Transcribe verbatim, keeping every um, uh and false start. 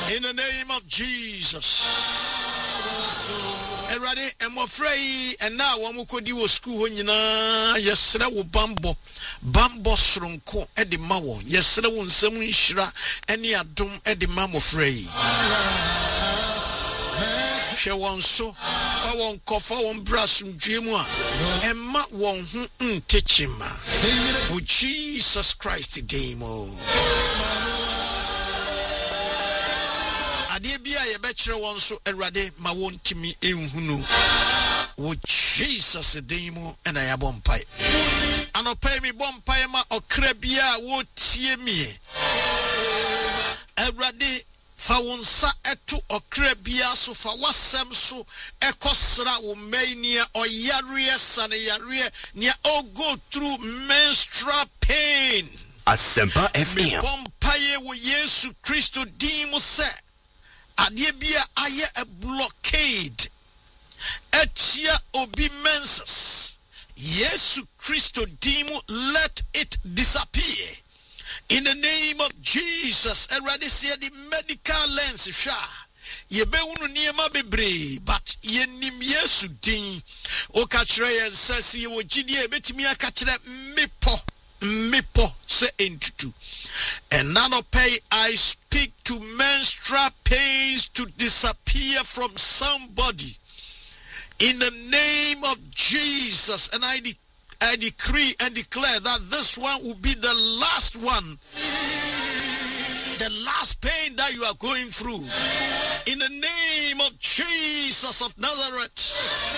In the name of Jesus. Erade emofrei and now one could do school when you know yes bambo bambo sronko edi mawo yes won samun shira eni adom edi mamo frei she won so fa won kofa won brasum dwemu a emma won hu ntechima for Jesus Christ demo ade bia ye bekere won so erade ma won timi enhunu wo Jesus demo and I abompai anopai mi bompai ma okra bia wo tie mi erade fa wonsa eto okra bia so fa wasem so ekosra wo mania oyare sane yare nia o go through menstrual pain Asempa F M bompai wo Yesu Kristo demo se ade bia aye a blockade etia obi menses Yesu Christo demo let it disappear in the name of Jesus. Already said the medical lens sha ye be wunu niema bebre but ye nim Yesu din o ka kire ye sase ye wo gidie betimi aka kire mepo mepo se entutu. And none of pay I speak to menstrual pains to disappear from somebody in the name of Jesus. And I, de- I decree and declare that this one will be the last one, the last pain that you are going through. In the name of Jesus of Nazareth.